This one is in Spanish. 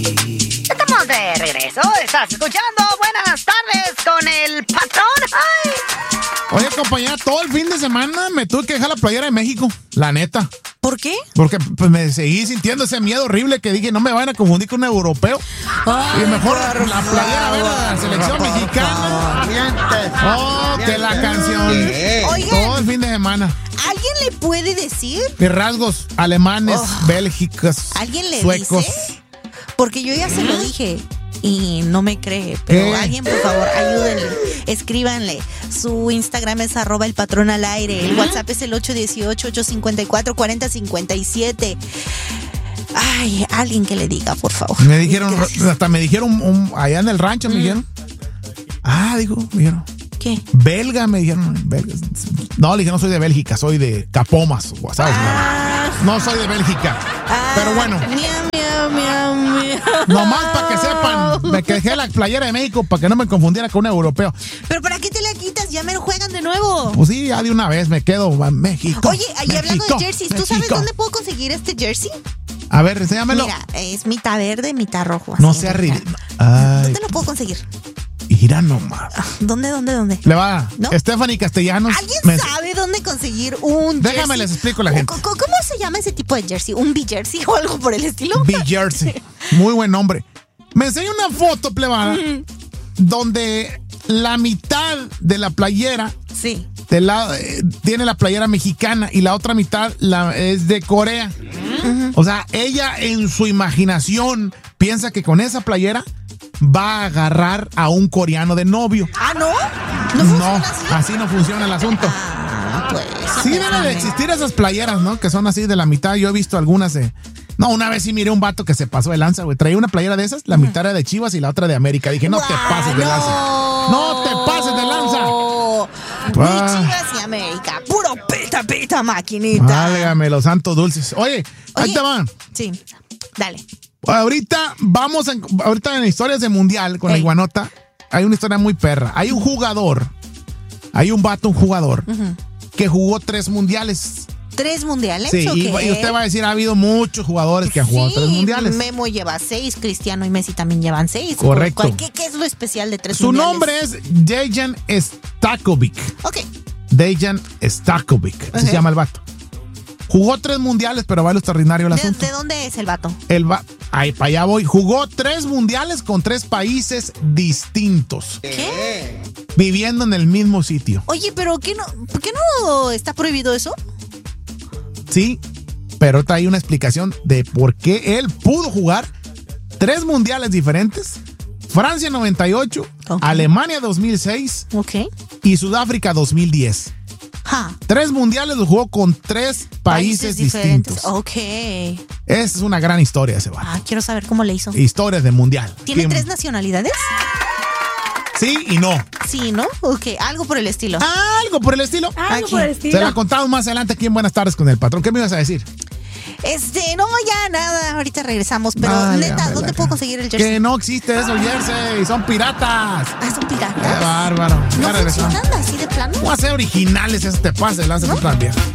Estamos de regreso. Estás escuchando Buenas Tardes con el Patrón. ¡Ay! Oye, compañera, todo el fin de semana me tuve que dejar la playera de México, la neta. ¿Por qué? Porque pues, me seguí sintiendo ese miedo horrible que dije, no me vayan a confundir con un europeo. Ay, y mejor la playera de la selección mexicana. Oh, que la canción. Oigan, todo el fin de semana. ¿alguien le puede decir? Mis rasgos alemanes, bélgicos, ¿Alguien le suecos. dice? Porque yo ya se lo dije y no me cree. Pero ¿Qué? alguien, por favor, ayúdenle. Escríbanle. Su Instagram es @elpatronaalaire. El WhatsApp es el 818-854-4057. Ay, alguien que le diga, por favor. Me dijeron, Gracias. hasta me dijeron allá en el rancho, me dijeron. Me dijeron. ¿Qué? Belga, me dijeron. Belga. No, le dije, no soy de Bélgica, soy de Capomas, ¿sabes? No soy de Bélgica. Pero bueno. Miau, miau, miau, miau. Nomás para que sepan, me dejé la playera de México para que no me confundiera con un europeo. ¿Pero para qué te la quitas? Ya me lo juegan de nuevo. Pues sí, ya de una vez me quedo a México. Oye, y hablando de México, jerseys, ¿tú sabes México. dónde puedo conseguir este jersey? A ver, enséñamelo. Mira, es mitad verde, mitad rojo. No así, sea mira. ridículo. Ay, ¿Dónde lo puedo conseguir? mira nomás. ¿Dónde? Le va. ¿No? Stephanie Castellanos. ¿Alguien sabe dónde conseguir un jersey? Déjame les explico a la gente. ¿Cómo se llama ese tipo de jersey? ¿Un B-jersey o algo por el estilo? B-Jersey. Muy buen nombre. Me enseña una foto, plebada, donde la mitad de la playera Sí. tiene la playera mexicana y la otra mitad es de Corea. O sea, ella en su imaginación piensa que con esa playera va a agarrar a un coreano de novio. ¿Ah, no? ¿No funciona así? Así no funciona el asunto. Pues. Sí deben de existir esas playeras, ¿no? Que son así de la mitad. Yo he visto algunas de... No, una vez sí miré un vato que se pasó de lanza, güey. Traía una playera de esas, la mitad era de Chivas y la otra de América. Dije, no te pases de lanza. No te pases de lanza. Ni Ah. Chivas y América. Puro pita, maquinita. Válgame los santos dulces. Oye, ahí Oye. te van. Sí. Dale. Ahorita ahorita en historias de mundial con la Ey. iguanota, hay una historia muy perra. Hay un jugador, un jugador, que jugó 3 mundiales. 3 mundiales. Sí, ¿o y qué? usted va a decir, ha habido muchos jugadores que han jugado 3 mundiales. Memo lleva 6, Cristiano y Messi también llevan 6. Correcto. ¿Qué es lo especial de 3 Su mundiales? nombre es Dejan Stakovic. Ok. Dejan Stakovic, así se llama el vato. Jugó 3 mundiales, pero va lo extraordinario el asunto. ¿De dónde es el vato? Ahí para allá voy. Jugó 3 mundiales con 3 países distintos, ¿Qué? viviendo en el mismo sitio. Oye, pero ¿por qué no está prohibido eso? Sí, pero hay una explicación de por qué él pudo jugar 3 mundiales diferentes. Francia 98, Ok. Alemania 2006 Ok. y Sudáfrica 2010. Ja. 3 mundiales los jugó con 3 países distintos. Ok. Esa es una gran historia ese vato. Quiero saber cómo le hizo. Historias de mundial. ¿Tiene ¿Quién? 3 nacionalidades? Sí y no. Sí, ¿no? Ok, algo por el estilo. Algo por el estilo. Algo por el Se la contamos más adelante aquí en Buenas Tardes con el Patrón. ¿Qué me ibas a decir? No, ya nada. Ahorita regresamos. Pero Válgame neta, la ¿dónde cara. puedo conseguir el jersey? Que no existe eso, jersey. Son piratas. Son Qué piratas. bárbaro. ¿No Ya regresamos. funcionan así de plano? ¿Cómo a ser originales? Eso te pasa, lanza tú también.